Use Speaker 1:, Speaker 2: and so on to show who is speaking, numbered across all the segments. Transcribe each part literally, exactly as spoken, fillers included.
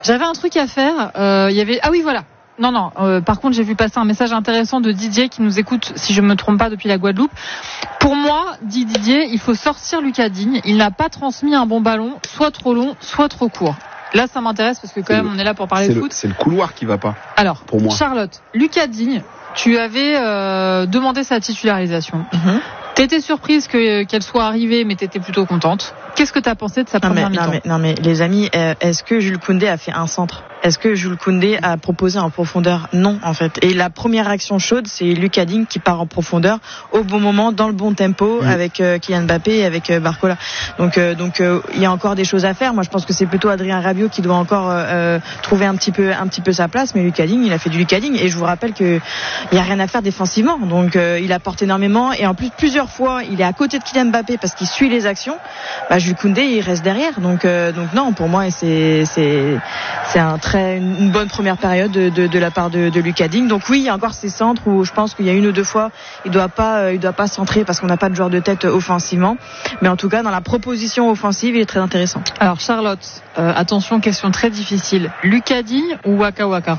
Speaker 1: J'avais un truc à faire. Euh, il y avait. Ah oui, voilà. Non, non. Euh, par contre, j'ai vu passer un message intéressant de Didier qui nous écoute, si je me trompe pas, depuis la Guadeloupe. Pour moi, dit Didier, il faut sortir Lucas Digne. Il n'a pas transmis un bon ballon, soit trop long, soit trop court. Là, ça m'intéresse parce que quand c'est même, le, on est là pour parler de foot.
Speaker 2: Le, c'est le couloir qui va pas.
Speaker 1: Alors,
Speaker 2: pour moi.
Speaker 1: Charlotte, Lucas Digne, tu avais euh, demandé sa titularisation. Mm-hmm. T'étais surprise que, qu'elle soit arrivée, mais t'étais plutôt contente. Qu'est-ce que t'as pensé de sa
Speaker 3: non
Speaker 1: première
Speaker 3: mais,
Speaker 1: mi-temps?
Speaker 3: non mais, non mais les amis, est-ce que Jules Koundé a fait un centre? Est-ce que Jules Koundé a proposé en profondeur? Non, en fait. Et la première action chaude, c'est Lucas Digne qui part en profondeur au bon moment, dans le bon tempo, mmh. avec euh, Kylian Mbappé et avec euh, Barcola. Donc, euh, donc, il euh, y a encore des choses à faire. Moi, je pense que c'est plutôt Adrien Rabiot qui doit encore euh, trouver un petit peu, un petit peu sa place. Mais Lucas Digne, il a fait du Lucas Digne. Et je vous rappelle que il y a rien à faire défensivement. Donc, euh, il apporte énormément. Et en plus, plusieurs fois, il est à côté de Kylian Mbappé parce qu'il suit les actions. Bah, Jules Koundé, il reste derrière. Donc, euh, donc non, pour moi, c'est, c'est, c'est un très, une bonne première période de, de, de la part de, de Lucas Digne. Donc oui, il y a encore ces centres où je pense qu'il y a une ou deux fois, il doit pas, il doit pas centrer parce qu'on n'a pas de joueur de tête offensivement. Mais en tout cas, dans la proposition offensive, il est très intéressant.
Speaker 1: Alors Charlotte, euh, attention, question très difficile. Lucas Digne ou Waka Waka?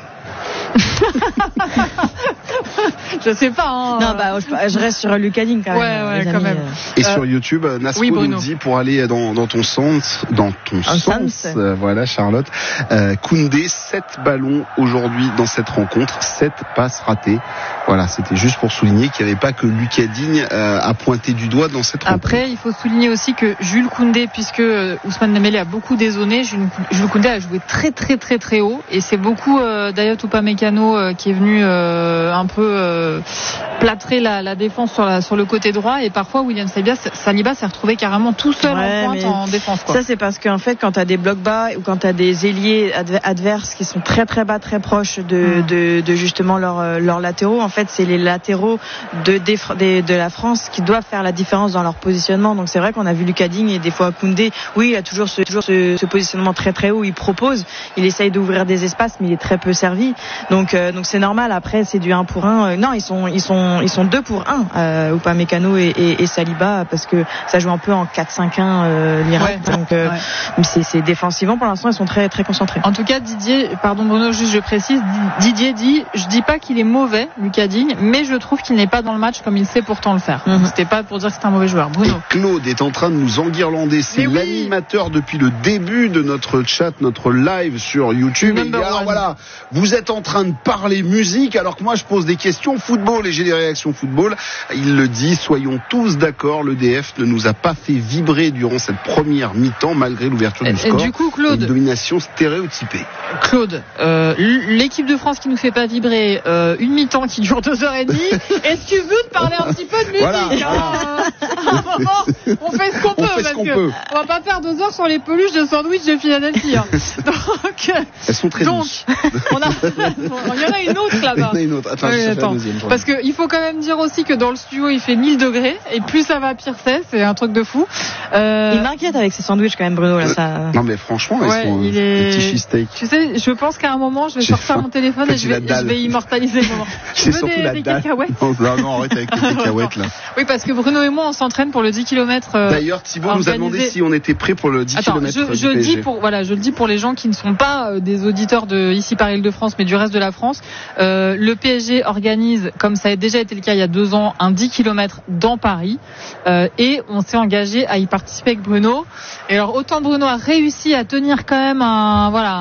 Speaker 1: Je sais pas. Hein.
Speaker 3: Non, bah, je reste sur Lucas Digne quand même.
Speaker 1: Ouais, ouais, quand même.
Speaker 2: Et euh, sur YouTube, Nasco oui, nous dit pour aller dans, dans ton sens, dans ton Un sens, sens. Euh, voilà, Charlotte. Euh, Koundé, sept ballons aujourd'hui dans cette rencontre, sept passes ratées. Voilà, c'était juste pour souligner qu'il n'y avait pas que Lucas Digne euh, à pointer du doigt dans cette rencontre.
Speaker 1: Après, il faut souligner aussi que Jules Koundé, puisque euh, Ousmane Dembélé a beaucoup dézonné, Jules, Jules Koundé a joué très très très très haut, et c'est beaucoup euh, Dayot Upamecano euh, qui est venu euh, un peu euh, plâtrer la, la défense sur, la, sur le côté droit, et parfois William Saliba, Saliba s'est retrouvé carrément tout seul ouais, en pointe en défense. Quoi.
Speaker 3: Ça c'est parce qu'en fait quand tu as des blocs bas ou quand tu as des ailiers adverses qui sont très très bas, très proches de, mmh. de, de justement leurs leur latéraux, en fait c'est les latéraux de, de, de la France qui doivent faire la différence dans leur positionnement. Donc c'est vrai qu'on a vu Lucas Digne et des fois Koundé, oui il a toujours ce, toujours ce, ce positionnement très très haut, il propose, il essaye d'ouvrir des espaces mais il est très peu servi. Donc, euh, donc c'est normal, après c'est du un pour un. Euh, non, ils sont, ils sont, ils sont deux pour un, euh, Upamecano et, et, et Saliba, parce que ça joue un peu en quatre cinq un euh, l'Irak. Ouais, donc euh, ouais. c'est, c'est défensivement pour l'instant ils sont très très concentrés.
Speaker 1: En tout cas Didier, pardon Bruno, juste je précise, Didier dit, je dis pas qu'il est mauvais Lucas Digne, mais je trouve qu'il n'est pas dans le match comme il sait pourtant le faire. Mm-hmm. C'était pas pour dire que c'est un mauvais joueur. Bruno.
Speaker 2: Et Claude est en train de nous enguirlander, c'est oui. l'animateur depuis le début de notre chat, notre live sur YouTube. Et alors, voilà, vous êtes en train de parler musique alors que moi je pose des questions football et j'ai des réactions football. Il le dit, soyons tous d'accord, l'E D F ne nous a pas fait vibrer durant cette première mi-temps malgré l'ouverture du score.
Speaker 1: Et du coup, Claude,
Speaker 2: une domination stéréotypée.
Speaker 1: Claude, euh, l'équipe de France qui nous fait pas vibrer, euh, une mi-temps qui dure deux heures et demie. Est-ce que tu veux te parler un petit peu de musique?
Speaker 2: Voilà.
Speaker 1: hein À un moment, on fait ce qu'on peut
Speaker 2: on fait
Speaker 1: parce
Speaker 2: ce qu'on
Speaker 1: que
Speaker 2: peut.
Speaker 1: on va pas faire deux heures sur les peluches de sandwich de Philadelphie. Hein. Donc,
Speaker 2: elles sont très
Speaker 1: donc,
Speaker 2: douces.
Speaker 1: On a, il y en a une autre là-bas.
Speaker 2: Il y en a une autre. Attends,
Speaker 1: oui, attends. Parce que il faut quand même dire aussi que dans le studio il fait mille degrés et plus ça va pire c'est, c'est un truc de fou.
Speaker 3: Euh... Il m'inquiète avec ses sandwichs quand même Bruno là. Ça...
Speaker 2: Non mais franchement,
Speaker 1: ouais,
Speaker 2: ils sont
Speaker 1: il
Speaker 2: des
Speaker 1: est...
Speaker 2: petits cheesesteaks.
Speaker 1: Tu sais, je pense qu'à un moment je vais
Speaker 2: J'ai
Speaker 1: sortir
Speaker 2: faim.
Speaker 1: mon téléphone et je vais, je vais immortaliser le moment.
Speaker 2: Tu veux
Speaker 1: des,
Speaker 2: la
Speaker 1: des
Speaker 2: dalle.
Speaker 1: cacahuètes?
Speaker 2: Non, non, non, arrête avec les cacahuètes là.
Speaker 1: Oui, parce que Bruno et moi on s'entraîne pour le dix kilomètres. Euh,
Speaker 2: D'ailleurs, Thibaut organisé... nous a demandé si on était prêt pour le dix
Speaker 1: Attends,
Speaker 2: kilomètres.
Speaker 1: Je, je le dis pour voilà, je le dis pour les gens qui ne sont pas euh, des auditeurs de ici Paris Île-de-France, mais du reste de la France. Euh, le P S G organise, comme ça a déjà été le cas il y a deux ans, un dix kilomètres dans Paris, euh, et on s'est engagé à y participer avec Bruno. Et alors autant Bruno a réussi à tenir quand même un voilà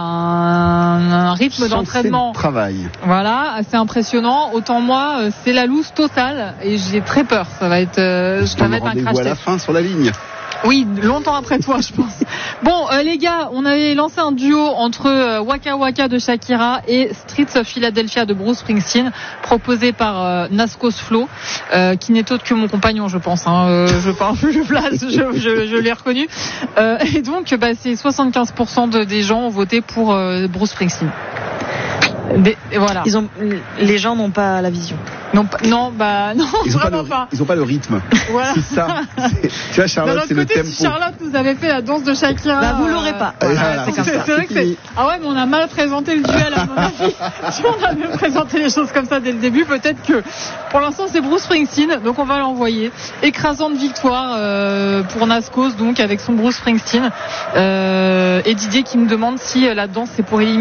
Speaker 1: un, un rythme
Speaker 2: Sans
Speaker 1: d'entraînement,
Speaker 2: travail.
Speaker 1: Voilà, assez impressionnant. Autant moi, euh, c'est la loose totale et j'ai très peur. Ça va être, euh, ça va être un crash test.
Speaker 2: À la fin sur la ligne.
Speaker 1: Oui, longtemps après toi, je pense. Bon, euh, les gars, on avait lancé un duo entre euh, Waka Waka de Shakira et Streets of Philadelphia de Bruce Springsteen, proposé par euh, Nascos Flo, euh, qui n'est autre que mon compagnon, je pense. Hein, euh, je parle plus de place, je, je, je l'ai reconnu. Euh, et donc, bah, c'est soixante-quinze pour cent de, des gens ont voté pour euh, Bruce Springsteen. Des, et voilà.
Speaker 3: Ils ont, les gens n'ont pas la vision.
Speaker 1: Non, non, bah non,
Speaker 2: ils ont
Speaker 1: vraiment
Speaker 2: pas, le,
Speaker 1: pas.
Speaker 2: Ils ont pas le rythme.
Speaker 1: Voilà.
Speaker 2: C'est ça. C'est, tu vois, Charlotte,
Speaker 1: d'un
Speaker 2: c'est
Speaker 1: autre côté,
Speaker 2: le tempo.
Speaker 1: si Charlotte nous avait fait la danse de Shakira,
Speaker 3: bah, vous l'aurez pas.
Speaker 2: Euh,
Speaker 3: Voilà,
Speaker 2: voilà,
Speaker 3: c'est comme
Speaker 2: c'est,
Speaker 3: ça.
Speaker 1: C'est vrai que c'est. Ah ouais, mais on a mal présenté le duel à mon avis. Si on avait présenté les choses comme ça dès le début, peut-être que. Pour l'instant, c'est Bruce Springsteen, donc on va l'envoyer. Écrasante victoire euh, pour Nascos, donc avec son Bruce Springsteen. Euh, et Didier qui nous demande si la danse c'est pour éliminer